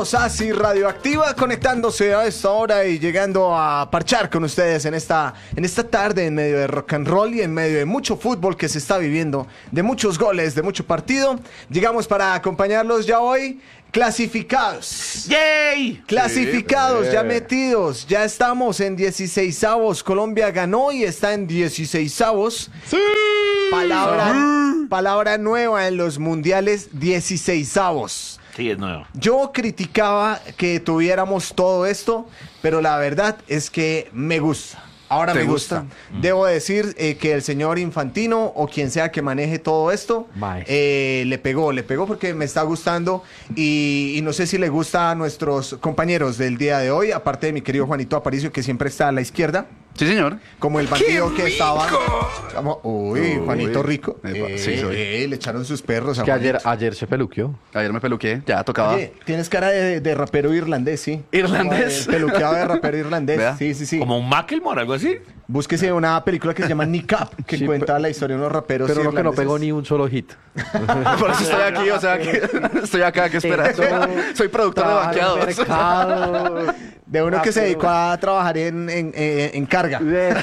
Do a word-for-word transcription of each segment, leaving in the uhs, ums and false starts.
Somos Así Radioactiva, conectándose a esta hora y llegando a parchar con ustedes en esta, en esta tarde en medio de rock and roll y en medio de mucho fútbol que se está viviendo, de muchos goles, de mucho partido. Llegamos para acompañarlos ya hoy. Clasificados. ¡Yay! Clasificados, Sí, ya eh. metidos. Ya estamos en dieciseisavos. Colombia ganó y está en dieciseisavos. ¡Sí! Palabra, palabra nueva en los mundiales, dieciseisavos. Sí, es nuevo. Yo criticaba que tuviéramos todo esto, pero la verdad es que me gusta. Ahora ¿Te me gusta. gusta? Debo decir eh, que el señor Infantino o quien sea que maneje todo esto, Maestro. eh, le pegó, le pegó porque me está gustando y, y no sé si le gusta a nuestros compañeros del día de hoy, aparte de mi querido Juanito Aparicio, que siempre está a la izquierda, Sí, señor. como el bandido que estaba... Como- uy, Uy. Juanito Rico. Epa, Eh, sí, soy. eh, le echaron sus perros a Que ayer, Juanito. ayer se peluqueó. Ayer me peluqué, ya tocaba. Oye, tienes cara de, de rapero irlandés, sí. ¿Irlandés? Como de peluqueado de rapero irlandés. Vea. Sí, sí, sí. Como un Macklemore, algo así. Búsquese una película que se llama Nick Up, que Sí, cuenta pe- la historia de unos raperos Pero no que no irlandeses. pegó ni un solo hit. Por eso estoy aquí, o sea, que estoy acá, que espera. Soy, soy productor de Trabaja en banqueados. mercado. De uno que se Rapero. dedicó a trabajar en, en, en- en carga.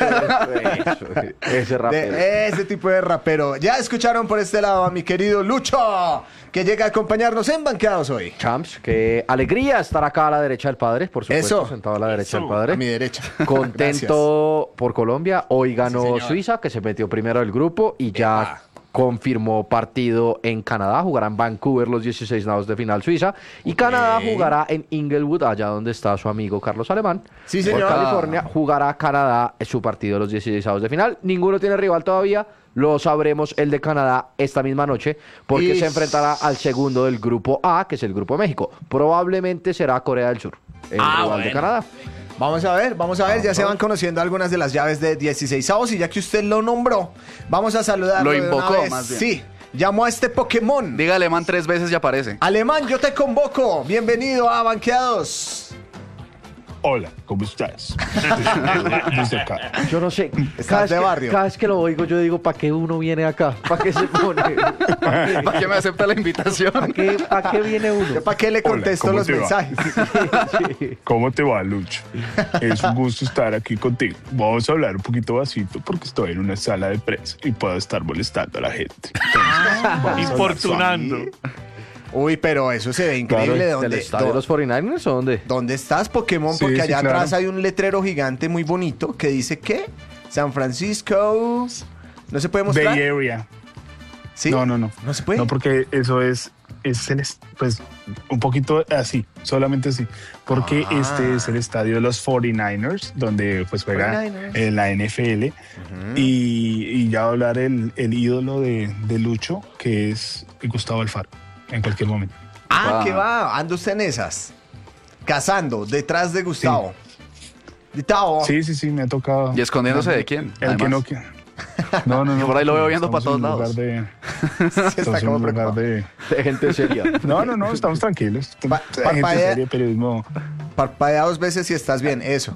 Eso, eso, ese rapero. De ese tipo de rapero. Ya escucharon por este lado a mi querido Lucho, que llega a acompañarnos en Banqueados hoy. Champs, qué alegría estar acá a la derecha del padre, por supuesto, Eso. sentado a la derecha Eso. del padre. A mi derecha. Contento por Colombia. Hoy ganó señor. Suiza, que se metió primero del grupo y ya Epa. confirmó partido en Canadá. Jugará en Vancouver los dieciséis avos de final Suiza. Y Canadá jugará en Inglewood, allá donde está su amigo Carlos Alemán. Sí, Por señor. California jugará Canadá en su partido de los dieciséis avos de final. Ninguno tiene rival todavía. Lo sabremos el de Canadá esta misma noche, porque Ish. se enfrentará al segundo del grupo A, que es el grupo México. Probablemente será Corea del Sur, el Ah, rival de bueno. Canadá. Vamos a ver, vamos a ver, ya se van conociendo algunas de las llaves de dieciseisavos y ya que usted lo nombró, vamos a saludarlo Lo de una invocó, vez. más bien. Sí, llamó a este Pokémon. Diga alemán tres veces y aparece. Alemán, yo te convoco. Bienvenido a Banqueados. Hola, ¿cómo estás? Desde acá. Yo no sé, Estás cada vez, de que, barrio. cada vez que lo oigo yo digo, ¿para qué uno viene acá? ¿Para qué se pone? ¿Para ¿Para qué me acepta la invitación? qué, pa' qué viene uno? ¿Yo para qué le Hola, contesto ¿cómo los te va? mensajes? Sí. ¿Cómo te va, Lucho? Es un gusto estar aquí contigo. Vamos a hablar un poquito bajito porque estoy en una sala de prensa y puedo estar molestando a la gente. Entonces, vamos a hablar Infortunando. suave. Uy, pero eso se ve Claro, increíble. ¿del ¿Dónde, estadio de dó- los cuarenta y nueve ers o dónde? ¿Dónde estás, Pokémon? Sí, Porque sí, allá claro. atrás hay un letrero gigante muy bonito que dice ¿qué? San Francisco. ¿No se puede mostrar? Bay Area. ¿Sí? No, no, no. ¿No se puede? No, porque eso es, es el, est- pues, un poquito así, solamente así. Porque Ah. este es el estadio de los cuarenta y nueve ers, donde pues juega cuarenta y nueve. en la N F L. y, y ya va a hablar el, el ídolo de, de Lucho, que es Gustavo Alfaro, en cualquier momento. Ah, Ah. ¿qué va? Anda usted en esas. Cazando, detrás de Gustavo. Gustavo. Sí, sí, sí, me ha tocado. ¿Y escondiéndose de quién? El que no Además. quiere. No, no, no. Por ahí lo veo viendo Estamos para todos en un lados. lugar de- Sí, está estamos en como un lugar preocupado. de... De gente seria. No, no, no, estamos tranquilos. Pa- Hay gente parpadea- seria, periodismo. Parpadea dos veces si estás bien, eso.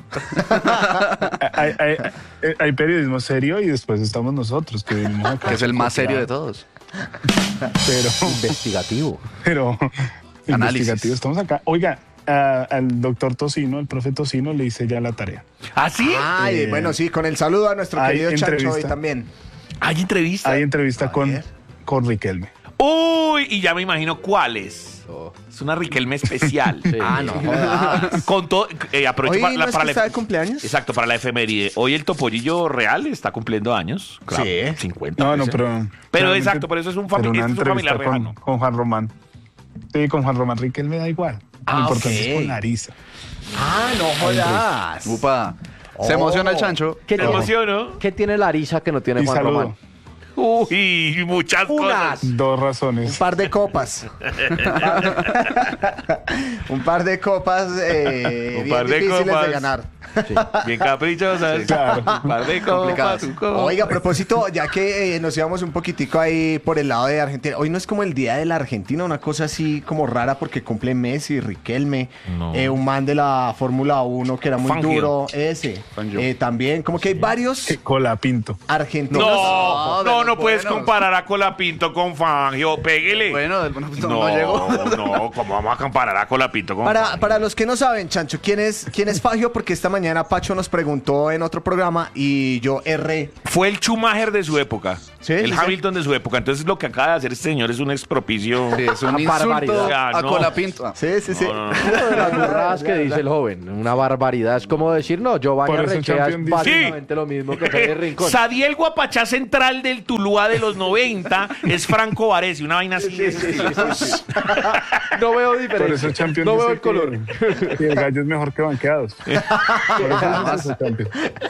Hay, hay- hay- hay periodismo serio y después estamos nosotros, que venimos acá. Que es el más serio de todos. Pero, Investigativo. pero Análisis. investigativo. Estamos acá. Oiga, a- al doctor Tocino, el profe Tocino, le hice ya la tarea. ¿Ah, sí? Ay, Eh, bueno, sí, con el saludo a nuestro hay querido Chancho hoy entrevista. también. ¿Hay entrevista? Hay entrevista A con, ver. con Riquelme. Uy, y ya me imagino cuáles. Es una Riquelme especial. Sí. Ah, no jodas. Con todo, eh, aprovecho Hoy para, no es para que la está de cumpleaños. Exacto, para la efeméride. Hoy el topollillo real está cumpliendo años. Claro, Sí. cincuenta. No, no, parece. pero... Pero realmente- exacto, por eso es un, fami- pero una este es un entrevista familiar con, lejano. con Juan Román. Sí, con Juan Román Riquelme da igual. Ah, Lo importante ok. es con Larisa. Ah, no jodas. Upa. Se Oh. emociona el chancho. ¿Qué ¿Te tiene, emociono? ¿Qué tiene Larisa que no tiene Y Juan saludo. Román? Uy, muchas Unas. cosas. Dos Un razones. par de copas. Un par de copas eh, Un bien par de difíciles copas. de ganar. Sí. Bien caprichosas. Sí, claro. Par de copas, tu copa. Oiga, a propósito, ya que eh, nos íbamos un poquitico ahí por el lado de Argentina, hoy no es como el día de la Argentina, una cosa así como rara porque cumple Messi, Riquelme, No. eh, un man de la Fórmula uno que era muy Fangio. duro, ese. Fangio. Eh, también, como que hay varios Que Colapinto. argentinos. No, no, de no, los puedes buenos. comparar a Colapinto con Fangio. Péguele. Bueno, del- no, no, no, no llegó. no, ¿cómo vamos a comparar a Colapinto con Para, Fangio? para los que no saben, Chancho, ¿quién es, quién es Fangio? Porque esta mañana Pacho nos preguntó en otro programa y yo erré. Fue el Schumacher de su época. Sí, el sí, Hamilton de su época. Entonces lo que acaba de hacer este señor es un expropicio. Sí, es un Una insulto barbaridad. a No. Colapinto. Ah, Sí, sí, sí. No, no, no. Una de las burradas que dice el joven, una barbaridad. Es como decir, no, Giovanni Por eso Arrechea es Champion dice- básicamente lo mismo que Fede Rincón. Sadiel Guapachá central del Tuluá de los noventa es Franco Varese, una vaina así. No veo Por diferencia. eso Champions No veo dice el color. Que, que el gallo es mejor que banqueados. Por eso dice eso, Champions.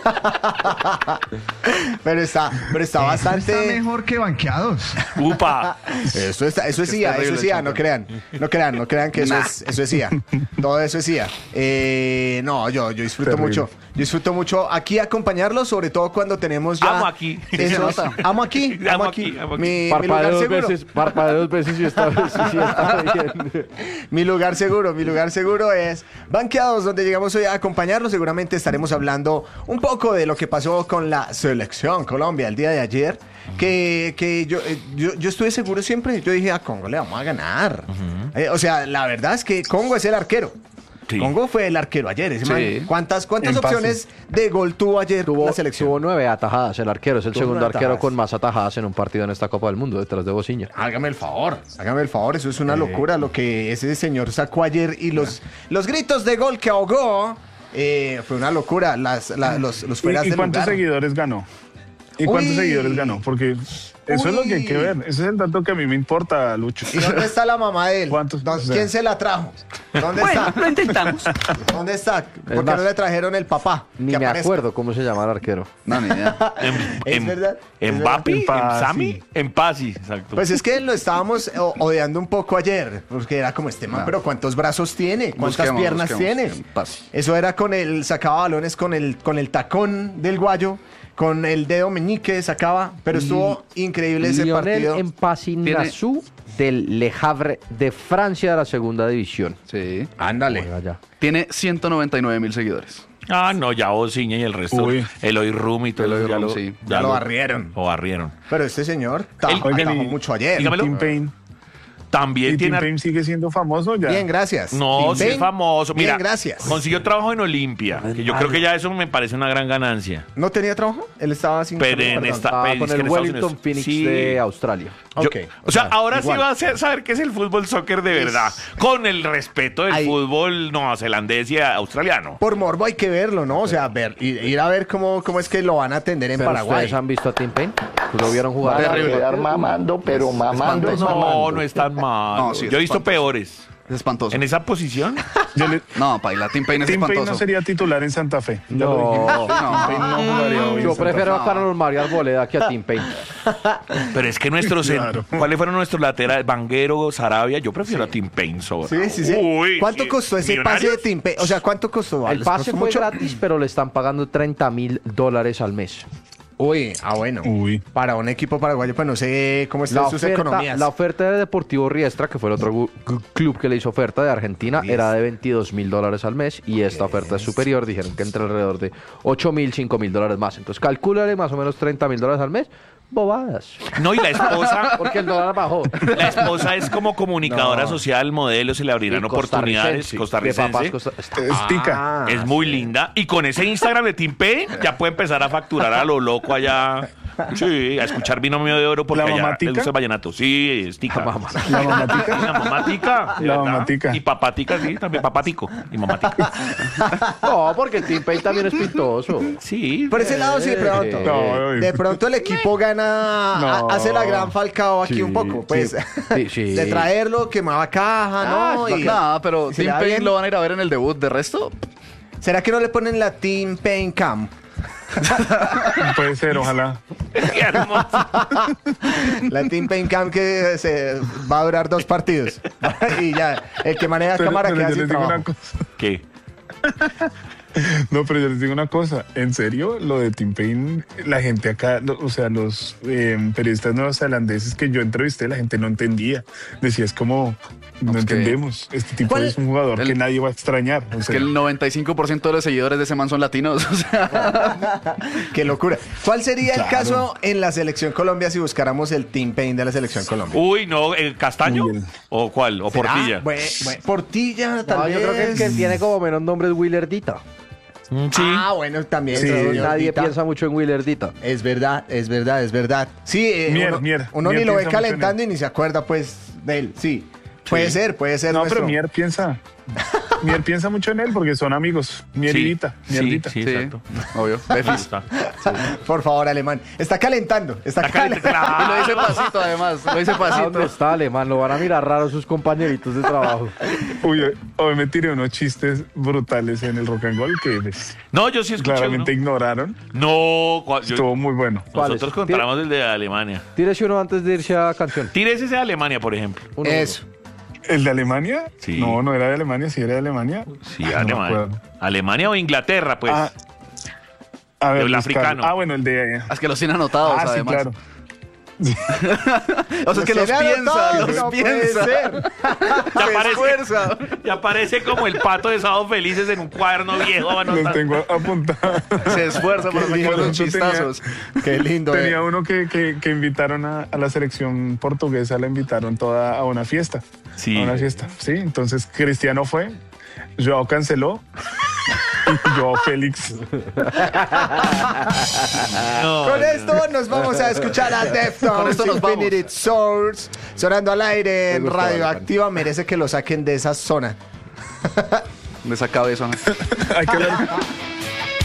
Pero está, pero está bastante. Está mejor que banqueados. Upa. Eso, está, eso es Que I A, es terrible eso es I A, el no crean, no crean, no crean que eso Nah. es, eso es I A. Todo eso es I A. Eh, no, yo, yo disfruto Terrible. mucho, yo disfruto mucho aquí acompañarlo, sobre todo cuando tenemos ya. Amo aquí. esos- Se nota. amo aquí, amo Amo aquí. aquí, amo aquí. Mi, mi Parpadeo lugar dos seguro. veces, parpadeo dos veces y esta vez sí, sí está bien. Mi lugar seguro, mi lugar seguro es Banqueados, donde llegamos hoy a acompañarlos. Seguramente estaremos hablando un poco de lo que pasó con la selección Colombia el día de ayer. Que, que yo, eh, yo, yo estuve seguro siempre. Yo dije, a Congo le vamos a ganar. Eh, o sea, la verdad es que Congo es el arquero. Sí. Congo fue el arquero ayer. Ese Sí. man, ¿Cuántas, cuántas En pase. opciones de gol tuvo ayer Tuvo, la selección? tuvo nueve atajadas el arquero. Es el Tuvo segundo nueve arquero atajadas. con más atajadas en un partido en esta Copa del Mundo, detrás de Bociña. Hágame el favor, hágame el favor, eso es una locura lo que ese señor sacó ayer y los, los gritos de gol que ahogó, eh, fue una locura, las, la- los, los fueras ¿Y, y de cuántos lugar. seguidores ganó? ¿Y cuántos Uy. seguidores ganó? Porque eso es lo que hay que Uy. ver. Ese es el dato que a mí me importa, Lucho. ¿Y dónde está la mamá de él? ¿Cuántos? ¿Dó- O sea. ¿Quién se la trajo? ¿Dónde Bueno, está? lo intentamos. ¿Dónde está? ¿Por qué más, no le trajeron el papá? Ni Que me aparezca. acuerdo cómo se llama el arquero. No, ni idea. En, Es en- verdad, es en verdad. Papi, En en Pasi. Sami, en Pasi, exacto. Pues es que lo estábamos o- odiando un poco ayer, porque era como este man, Claro. pero ¿cuántos brazos tiene? ¿Cuántas Busquemos, piernas busquemos. tiene? Pase. Eso era con el, sacaba balones con el, con el tacón del guayo, con el dedo meñique sacaba, pero estuvo increíble ese Lionel partido. Empasinazu del Le Havre de Francia de la segunda división. Sí. Ándale. Juega ya. Tiene ciento noventa y nueve mil seguidores. Ah, no, ya Bociña y el resto. Uy. Eloy Rum y todo Eloy eso, ya Rum, lo, sí. Ya lo barrieron. Lo barrieron. Pero este señor ta- El- Oigan, atajó y- mucho ayer. dígamelo. Tim Payne. También ¿Y Tim tiene... Payne sigue siendo famoso ya? Bien, gracias. No, Tim sí es Payne, famoso. Mira, Bien, gracias. consiguió trabajo en Olimpia, que yo creo que ya eso me parece una gran ganancia. ¿No tenía trabajo? Él estaba sin Pero en perdón. esta- Estaba Phoenix, con que el en Estados Wellington Unidos. Phoenix Sí. de Australia. Yo- Ok, o sea, igual, ahora igual. sí va a ser- saber qué es el fútbol soccer de verdad. Con el respeto del Ahí. fútbol neozelandés y australiano. Por morbo hay que verlo, ¿no? O sea, ver, ir, ir a ver cómo, cómo es que lo van a atender en Pero Paraguay. ¿ustedes han visto a Tim Payne? ¿Lo vieron jugar? Terrible. quedar mamando, pero mamando, espantoso. No, mamando. no es tan mal. No, sí, es Yo he visto espantoso. peores. Es espantoso. En esa posición. Yo le- No, paila, Tim Payne es Tim Payne espantoso. no sería titular en Santa Fe. Ya lo No, dijimos. Tim Payne no jugaría hoy en Yo Santa prefiero a No. Carlos Mario Arboleda que a Tim Payne. Pero es que nuestros. Claro. ¿Cuáles fueron nuestros laterales? Vanguero, Sarabia. Yo prefiero a Tim Payne sobre. Sí, sí, sí. Uy, ¿Cuánto sí. costó ese pase ¿Millonarios? de Tim Payne? O sea, ¿cuánto costó? El ¿Les pase costó fue mucho? gratis, pero le están pagando treinta mil dólares al mes. Uy, ah, bueno. Uy. Para un equipo paraguayo, pues no sé cómo La están sus oferta, economías. la oferta de Deportivo Riestra, que fue el otro gu- gu- club que le hizo oferta de Argentina, era de veintidós mil dólares al mes y esta oferta es superior. Dijeron que entre alrededor de ocho mil, cinco mil dólares más. Entonces, calcúlale más o menos treinta mil dólares al mes. Bobadas. No, y la esposa. Porque el dólar bajó. La esposa es como comunicadora No. social, modelo, se le abrirán Y oportunidades. costarricense, de papás Costarricense. costa- Es tica. Ah, Es muy linda. Y con ese Instagram de Tim Payne ya puede empezar a facturar a lo loco allá. Sí, a escuchar Binomio de Oro porque ¿La allá le mamatica? gusta el vallenato. Sí, es tica. La mamatica. La mamatica. de La verdad. mamatica. Y papatica, sí, también papatico. Y mamatica. No, porque el Tim Payne también es pintoso. Sí. Por ese lado sí, de pronto. Eh, No, De pronto el equipo gana, No. a- hace la gran Falcao aquí Sí, un poco, pues. sí, sí. De traerlo, quemaba caja, ¿no? Ah, Y- nada, pero y se Tim le da Payne bien. lo van a ir a ver en el debut. De resto, ¿Será que no le ponen la Team Payne Cam? Puede ser, ojalá. Qué hermoso. La Team Payne Cam que se va a durar dos partidos. Y ya, el que maneja Pero- cámara pero queda yo sin les digo trabajo. una cosa. ¿Qué? No, pero yo les digo una cosa, en serio, lo de Tim Payne, la gente acá, lo- o sea, los eh, periodistas neozelandeses que yo entrevisté, la gente no entendía. Decía, es como, no Es que- entendemos, este tipo ¿Cuál- es un jugador el- que nadie va a extrañar. O Es sea, que el noventa y cinco por ciento de los seguidores de ese man son latinos. O sea, Qué locura. ¿Cuál sería el Claro. caso en la selección Colombia si buscáramos el Tim Payne de la selección Colombia? Uy, no, ¿el Castaño? Muy bien. ¿O cuál? ¿O ¿Será? Portilla? Bue- bue- Portilla, tal No, vez. yo creo que el que tiene como menos nombre es Willardita. Sí. Ah, bueno, también. Sí. señor Nadie Dita. piensa mucho en Willardita. Es verdad, es verdad, es verdad. Sí, eh, Mier, uno, Mier, uno Mier ni lo ve piensa mucho en calentando y ni se acuerda, pues, de él. Sí, puede ser, puede ser. no, nuestro- pero Mier piensa, Mier piensa mucho en él porque son amigos. Mierita, sí, Mierdita. sí, sí, exacto. obvio. Ahí Befis. está. Por favor, alemán. Está calentando, está, Está caliente, calentando. Y lo dice pasito, además. Lo dice ¿A dónde pasito. está Alemán? Lo van a mirar raro sus compañeritos de trabajo. Uy, hoy- hoy me tiré unos chistes brutales en el rock and roll que pues, No, yo sí escuché claramente uno. ignoraron. No, cua- yo- Estuvo muy bueno. ¿Cuáles? nosotros contamos el de Alemania. Tírese uno antes de irse a canción. Tírese ese de Alemania, por ejemplo. Uno, Eso. ¿El de Alemania? Sí. No, no era de Alemania, sí era de Alemania. Sí, Ah, no me Alemania. acuerdo. Alemania o Inglaterra, pues. Ah, a ver, El Luis africano. Carlos. Ah, bueno, el de... Es que los tienen anotados, Ah, sí, además. claro. O sea, es que los tiene piensa, anotados, los no puede piensa. ser. Ya Se aparece, esfuerza. ya aparece como el pato de Sábados Felices en un cuaderno viejo. Los anotado. tengo apuntados. Se esfuerza para Qué sacar lindo. los chistazos. Qué lindo. Tenía eh. uno que, que, que invitaron a, a la selección portuguesa, la invitaron toda a una fiesta. Sí. A una fiesta, sí. Entonces Cristiano fue, Joao canceló y Joao Félix. No, Con no. esto nos vamos a escuchar a Con Deftones esto nos vamos. Infinite Souls sonando al aire en Me gustó, Radioactiva. Merece que lo saquen de esa zona. De esa cabeza. Hay que ver